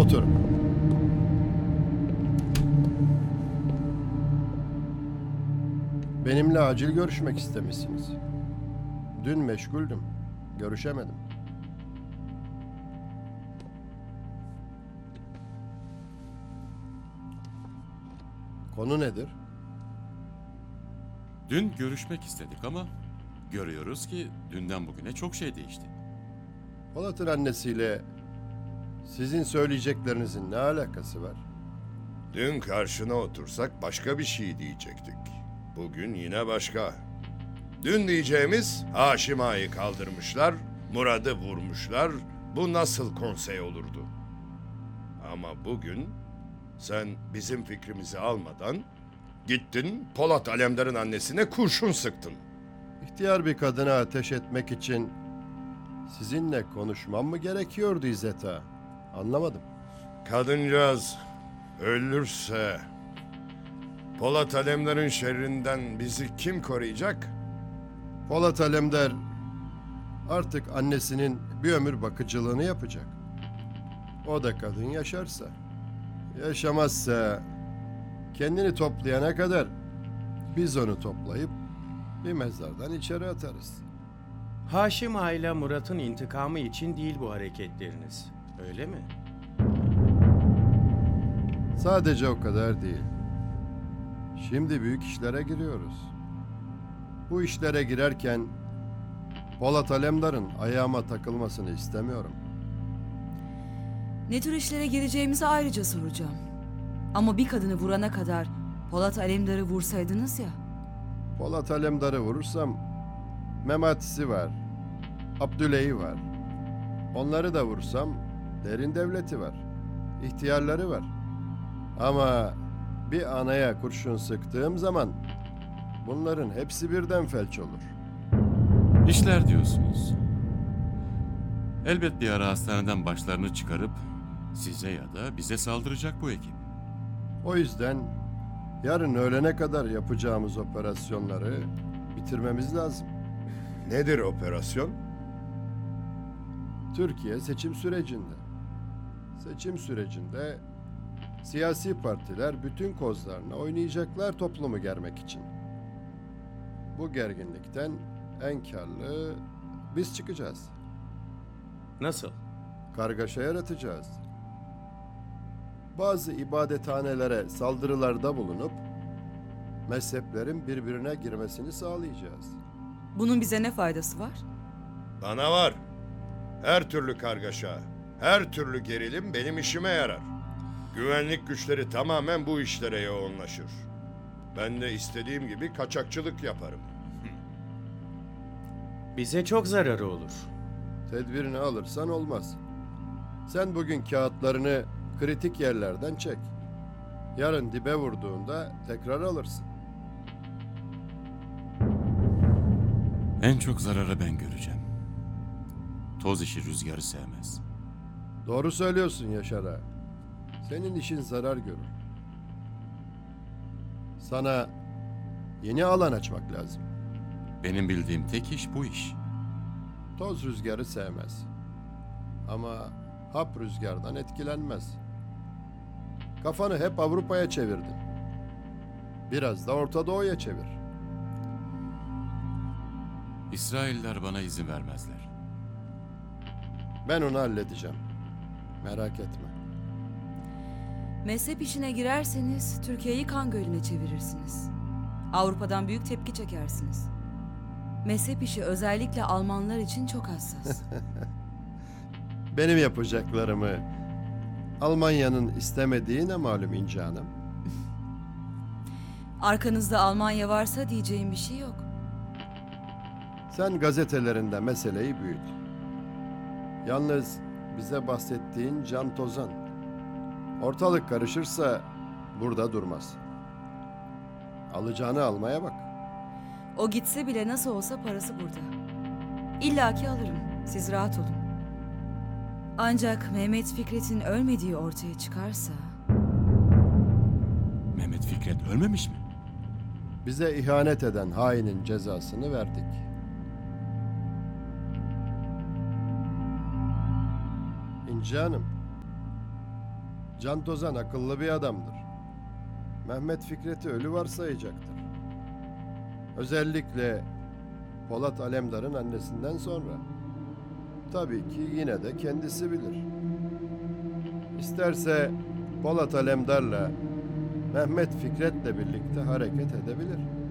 Otur. Benimle acil görüşmek istemişsiniz. Dün meşguldüm. Görüşemedim. Konu nedir? Dün görüşmek istedik ama görüyoruz ki dünden bugüne çok şey değişti. Polat'ın annesiyle sizin söyleyeceklerinizin ne alakası var? Dün karşına otursak başka bir şey diyecektik. Bugün yine başka. Dün diyeceğimiz Haşim Ağa'yı kaldırmışlar, Murad'ı vurmuşlar. Bu nasıl konsey olurdu? Ama bugün sen bizim fikrimizi almadan gittin Polat Alemdar'ın annesine kurşun sıktın. İhtiyar bir kadına ateş etmek için sizinle konuşmam mı gerekiyordu İzzet Ağa? Anlamadım. Kadıncağız ölürse Polat Alemdar'ın şerrinden bizi kim koruyacak? Polat Alemdar artık annesinin bir ömür bakıcılığını yapacak. O da kadın yaşarsa. Yaşamazsa kendini toplayana kadar biz onu toplayıp bir mezardan içeri atarız. Haşim Ağa ile Murat'ın intikamı için değil bu hareketleriniz. Öyle mi? Sadece o kadar değil. Şimdi büyük işlere giriyoruz. Bu işlere girerken Polat Alemdar'ın ayağıma takılmasını istemiyorum. Ne tür işlere gireceğimizi ayrıca soracağım. Ama bir kadını vurana kadar Polat Alemdar'ı vursaydınız ya. Polat Alemdar'ı vurursam Memati'si var, Abdüley'i var. Onları da vursam derin devleti var, ihtiyarları var. Ama bir anaya kurşun sıktığım zaman bunların hepsi birden felç olur. İşler diyorsunuz. Elbet bir ara hastaneden başlarını çıkarıp size ya da bize saldıracak bu ekip. O yüzden yarın öğlene kadar yapacağımız operasyonları bitirmemiz lazım. Nedir operasyon? Türkiye seçim sürecinde. Seçim sürecinde siyasi partiler bütün kozlarını oynayacaklar toplumu germek için. Bu gerginlikten en karlı biz çıkacağız. Nasıl? Kargaşa yaratacağız. Bazı ibadethanelere saldırılarda bulunup mezheplerin birbirine girmesini sağlayacağız. Bunun bize ne faydası var? Bana var. Her türlü kargaşa, her türlü gerilim benim işime yarar. Güvenlik güçleri tamamen bu işlere yoğunlaşır. Ben de istediğim gibi kaçakçılık yaparım. Bize çok zararı olur. Tedbirini alırsan olmaz. Sen bugün kağıtlarını kritik yerlerden çek. Yarın dibe vurduğunda tekrar alırsın. En çok zararı ben göreceğim. Toz işi rüzgarı sevmez. Doğru söylüyorsun Yaşar Ağa. Senin işin zarar görür. Sana yeni alan açmak lazım. Benim bildiğim tek iş bu iş. Toz rüzgarı sevmez. Ama hap rüzgardan etkilenmez. Kafanı hep Avrupa'ya çevirdin. Biraz da Orta Doğu'ya çevir. İsrailler bana izin vermezler. Ben onu halledeceğim. Merak etme. Mezhep işine girerseniz Türkiye'yi kan gölüne çevirirsiniz. Avrupa'dan büyük tepki çekersiniz. Mezhep işi özellikle Almanlar için çok hassas. Benim yapacaklarımı Almanya'nın istemediğine malum İnci Hanım. Arkanızda Almanya varsa diyeceğim bir şey yok. Sen gazetelerinde meseleyi büyüt. Yalnız bize bahsettiğin Can Tozan. Ortalık karışırsa burada durmaz. Alacağını almaya bak. O gitse bile nasıl olsa parası burada. İlla ki alırım. Siz rahat olun. Ancak Mehmet Fikret'in ölmediği ortaya çıkarsa... Mehmet Fikret ölmemiş mi? Bize ihanet eden hainin cezasını verdik. İnci Hanım, Can Tozan akıllı bir adamdır. Mehmet Fikret'i ölü varsayacaktır. Özellikle Polat Alemdar'ın annesinden sonra. Tabii ki yine de kendisi bilir. İsterse Polat Alemdar'la Mehmet Fikret'le birlikte hareket edebilir.